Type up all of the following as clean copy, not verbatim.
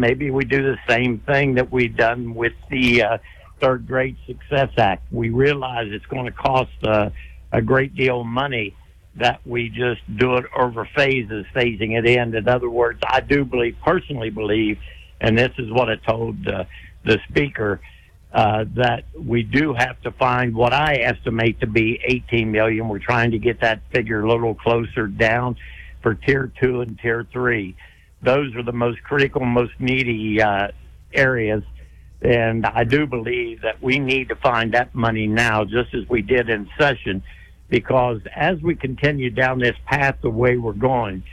maybe we do the same thing that we've done with the Third Grade Success Act. We realize it's going to cost a great deal of money, that we just do it over phases, phasing it in. In other words, I do personally believe, and this is what I told the speaker, that we do have to find what I estimate to be $18 million. We're trying to get that figure a little closer down for Tier 2 and Tier 3. Those are the most critical, most needy areas. And I do believe that we need to find that money now, just as we did in session, because as we continue down this path the way we're going,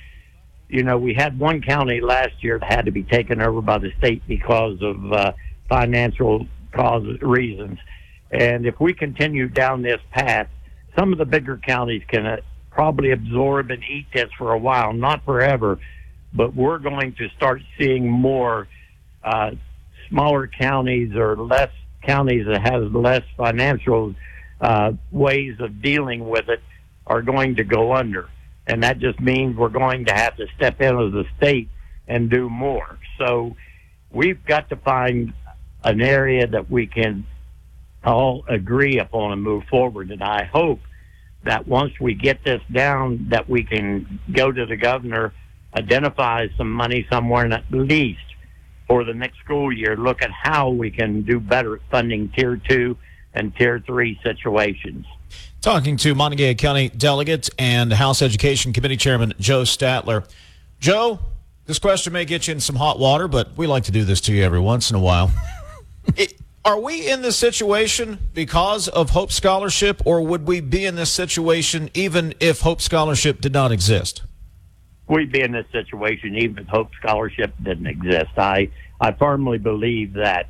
we had one county last year that had to be taken over by the state because of financial reasons. And if we continue down this path, some of the bigger counties can probably absorb and eat this for a while, not forever, but we're going to start seeing more smaller counties or less counties that has less financial ways of dealing with it are going to go under. And that just means we're going to have to step in as a state and do more. So we've got to find an area that we can all agree upon and move forward. And I hope that once we get this down, that we can go to the governor, identify some money somewhere, and at least for the next school year, look at how we can do better at funding Tier 2 and Tier 3 situations. Talking to Montague County Delegate and House Education Committee Chairman Joe Statler. Joe, this question may get you in some hot water, but we like to do this to you every once in a while. Are we in this situation because of Hope Scholarship, or would we be in this situation even if Hope Scholarship did not exist? We'd be in this situation even if Hope Scholarship didn't exist. I firmly believe that.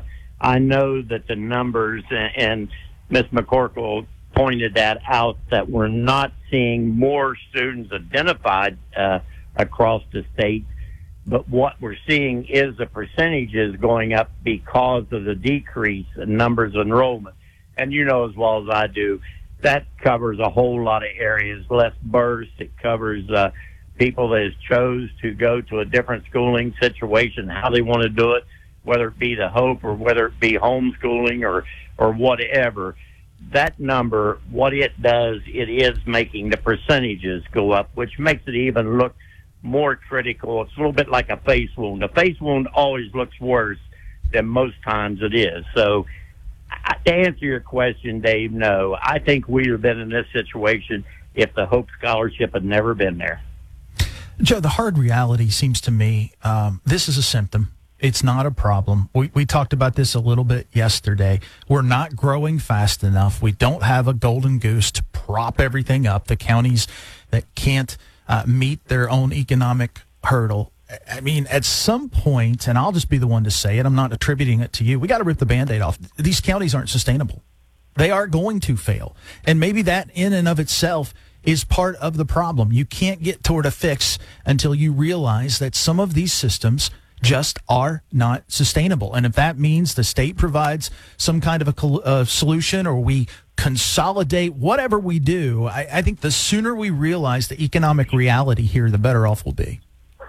I know that the numbers, and Ms. McCorkle pointed that out, that we're not seeing more students identified across the state, but what we're seeing is the percentages going up because of the decrease in numbers of enrollment. And you know as well as I do, that covers a whole lot of areas, less bursts. It covers people that has chose to go to a different schooling situation, how they want to do it, whether it be the Hope or whether it be homeschooling or whatever. That number, what it does, it is making the percentages go up, which makes it even look more critical. It's a little bit like a face wound. A face wound always looks worse than most times it is. So to answer your question, Dave, no. I think we would have been in this situation if the Hope Scholarship had never been there. Joe, the hard reality seems to me, this is a symptom. It's not a problem. We talked about this a little bit yesterday. We're not growing fast enough. We don't have a golden goose to prop everything up. The counties that can't meet their own economic hurdle. I mean, at some point, and I'll just be the one to say it, I'm not attributing it to you, we got to rip the Band-Aid off. These counties aren't sustainable. They are going to fail. And maybe that in and of itself is part of the problem. You can't get toward a fix until you realize that some of these systems just are not sustainable. And if that means the state provides some kind of a solution, or we consolidate, whatever we do, I think the sooner we realize the economic reality here, the better off we'll be.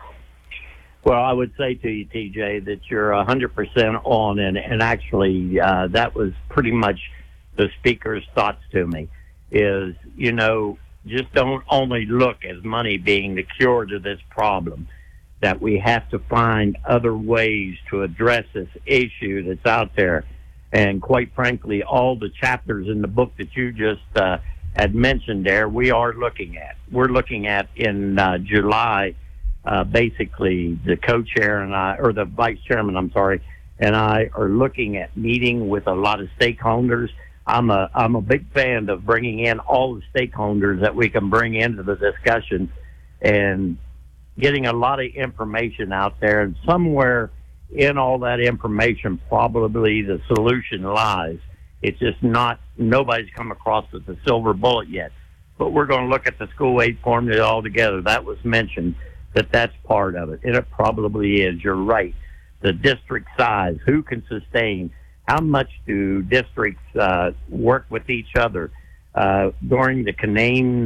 Well, I would say to you, TJ, that you're 100% on, and actually that was pretty much the speaker's thoughts to me, is, just don't only look as money being the cure to this problem, that we have to find other ways to address this issue that's out there. And quite frankly, all the chapters in the book that you just had mentioned there, we are looking at. We're looking at in July, basically the co-chair and I, or the vice chairman, I'm sorry, and I are looking at meeting with a lot of stakeholders. I'm a big fan of bringing in all the stakeholders that we can bring into the discussion and getting a lot of information out there, and somewhere in all that information probably the solution lies. It's just nobody's come across with the silver bullet yet. But we're going to look at the school aid formula altogether. That was mentioned, that's part of it. And it probably is. You're right. The district size, who can sustain, how much do districts work with each other? During the Canaan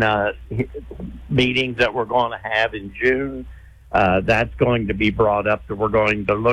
meetings that we're going to have in June, that's going to be brought up, that we're going to look